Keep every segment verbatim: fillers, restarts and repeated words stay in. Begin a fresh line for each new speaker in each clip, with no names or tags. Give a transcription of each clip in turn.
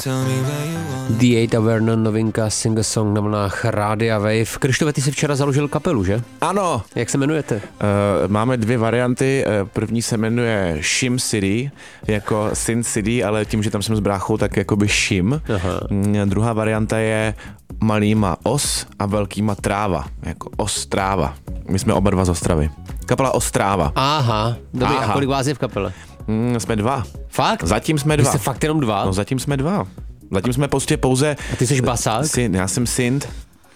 D osm a Vernon, novinka Sing a Song na vlnách Rádia Wave. Krištofe, ty jsi včera založil kapelu, že?
Ano.
Jak se jmenujete?
Uh, máme dvě varianty. První se jmenuje Shim City, jako Sin City, ale tím, že tam jsem s bráchou, tak jakoby Shim. Aha. Druhá varianta je malýma os a velkýma tráva, jako Ostráva. My jsme oba dva z Ostravy. Kapela Ostráva.
Aha, dobrý. Aha. A kolik vás je v kapele?
Mm, jsme dva.
Fakt?
Zatím jsme dva.
Vy jste fakt jenom dva?
No zatím jsme dva. Zatím jsme prostě pouze...
A ty jsi basák?
Syn, já jsem synt.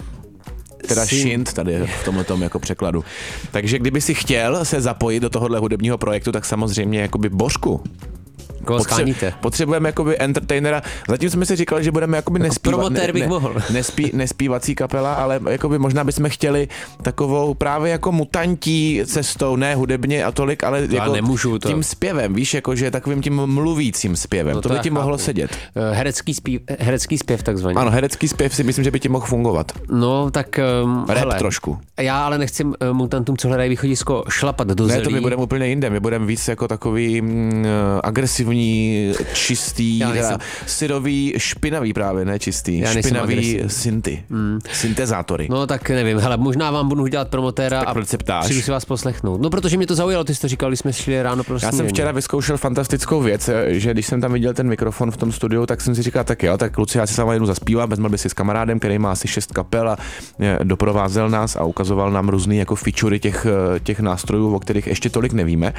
Teda šint tady v tomhletom jako překladu. Takže kdyby si chtěl se zapojit do tohohle hudebního projektu, tak samozřejmě jakoby Božku.
Potře-
potřebujeme jakoby entertainera. Zatím jsme si říkali, že budeme jakoby nespíva,
promotér bych
ne,
mohl.
Nespí, nespívací kapela, ale jakoby možná bychom chtěli takovou právě jako mutantí cestou, ne hudebně a tolik, ale
to
jako
nemůžu, to.
tím zpěvem, víš, jakože takovým tím mluvícím zpěvem. No to, to by ti mohlo chápu. sedět.
Herecký, spív, herecký zpěv takzvaně.
Ano, herecký zpěv si myslím, že by ti mohl fungovat.
No, tak um,
rap
hele,
trošku.
Já ale nechci uh, mutantům, co hledají východisko, šlapat do zelí.
Ne, to my budeme úplně jinde, my budeme víc jako takový mm, agresivní, čistý, syrový, špinavý právě, ne čistý, já špinavý synty, mm. syntezátory.
No tak nevím, hele, možná vám budu dělat promotéra
tak
a přijdu si vás poslechnout. No protože mě to zaujalo, ty jsi to říkal, když jsme šli ráno pro snídaně.
Já jsem včera vyzkoušel fantastickou věc, že když jsem tam viděl ten mikrofon v tom studiu, tak jsem si říkal, tak jo, tak kluci, já si sama jednu zaspívám, vezměl by si s kamarádem, který má asi šest kapel a doprovázel nás a ukazoval nám různý jako featurey těch, těch nástrojů, o kterých ještě tolik nevíme.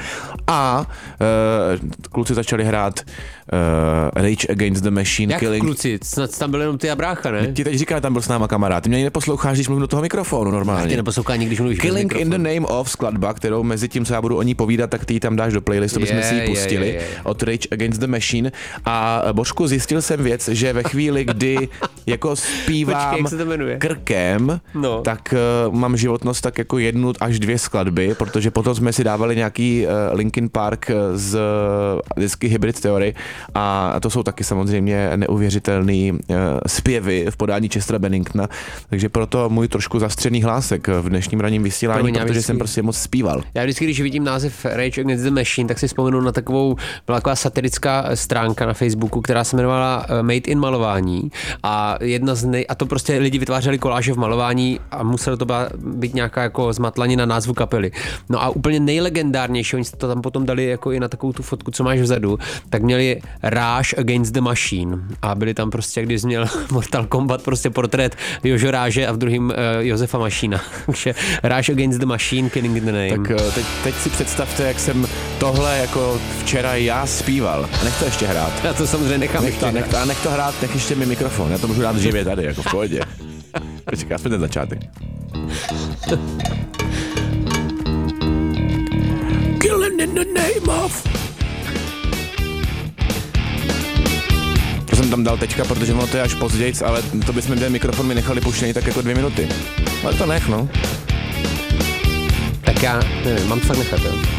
A uh, kluci začali hrát uh, Rage Against the Machine.
Jak
Killing.
Kluci? Snad tam byl jenom ty a brácha, ne?
Ti teď říká, tam byl s náma kamarád. Ty mě neposloucháš, když mluvím do toho mikrofonu normálně.
A ty neposloucháš nikdy, když mluvíš
Killing in the Name of skladba, kterou mezi tím, co já budu o ní povídat, tak ty ji tam dáš do playlistu, bychom si ji pustili je, je, je. od Rage Against the Machine. A Božku, zjistil jsem věc, že ve chvíli, kdy jako zpívám
Počkej, jak se to jmenuje?
krkem, no. tak uh, mám životnost tak jako jednu až dvě skladby, protože potom jsme si dávali nějaký uh, Linkin Park z uh, disky Hybrid Theory a to jsou taky samozřejmě neuvěřitelný uh, zpěvy v podání Chestera Benningtona, takže proto můj trošku zastřený hlásek v dnešním ranním vysílání, Promiň, protože vždycky, jsem prostě moc zpíval.
Já vždycky, když vidím název Rage Against the Machine, tak si vzpomenu na takovou, byla taková satirická stránka na Facebooku, která se jmenovala Made in malování a jedna z nej, a to prostě lidi vytvářeli koláže v malování a muselo to být nějaká jako zmatlanina názvu kapely. No a úplně nejlegendárnější, oni to tam potom dali jako i na takovou tu fotku, co máš vzadu, tak měli Rage Against the Machine a byli tam prostě, když měl Mortal Kombat prostě portrét Jožo Ráže a v druhým uh, Josefa Mašína. Takže Rage Against the Machine, Killing in the Name.
Tak uh, teď, teď si představte, jak jsem tohle jako včera já zpíval. A nech to ještě hrát.
Já to samozřejmě nechám
nech to, nech to, a nech to hrát, nech ještě mi mikrofon. Já to můžu dát živě tady, jako v pohodě. Počkej, aspoň ten začátek. Killing in the name of... To jsem tam dal teďka, protože ono to je až pozdějc, ale to bychom měli mikrofon mi nechali puštěný tak jako dvě minuty. Ale to nech, no.
Tak já nevím, mám to fakt nechat, jo.